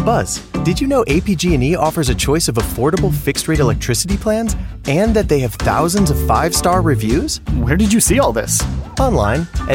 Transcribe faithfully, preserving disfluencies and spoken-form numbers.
Buzz, did you know A P G and E offers a choice of affordable fixed-rate electricity plans and that they have thousands of five-star reviews? Where did you see all this? Online at